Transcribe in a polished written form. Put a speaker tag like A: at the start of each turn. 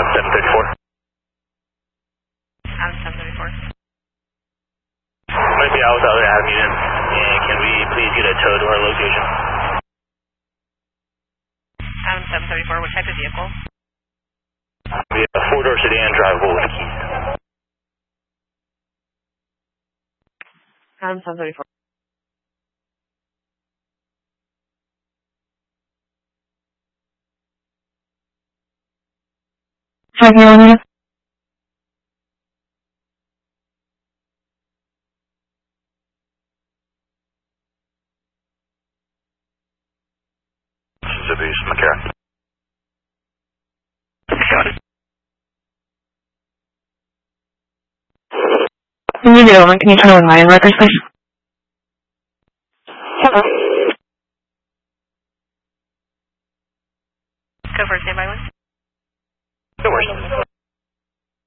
A: 734.
B: Adam 734.
A: Might be out with the other Adam unit. And can we please get a tow to our location?
B: Adam 734, what type of vehicle?
A: We have a four-door sedan drivable with keys.
B: Adam 734.
C: Carolina.
A: Mississippi, McCarran.
C: Can you do it? Can you turn on Ryan records, please?
B: Go for standby one.
A: No worries.